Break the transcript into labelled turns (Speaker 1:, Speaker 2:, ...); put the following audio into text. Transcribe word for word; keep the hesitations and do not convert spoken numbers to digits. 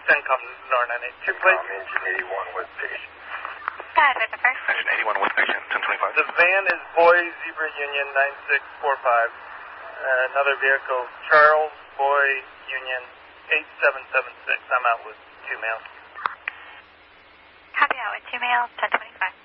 Speaker 1: CENTCOM Nor nine eight two, please.
Speaker 2: Engine eighty-one with patient.
Speaker 3: Got it, first.
Speaker 2: Engine eighty-one with patient, ten twenty-five.
Speaker 1: The van is Boy Zebra Union nine six four five. Uh, another vehicle, Charles Boy Union eight seven seven six. I'm out with two males.
Speaker 3: Copy out with two males, ten twenty-five.